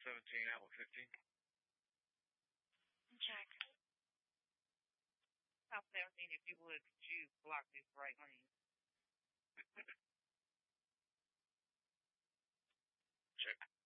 17, Apple 15. Check. South 17, if you would, could you block this right lane? Check.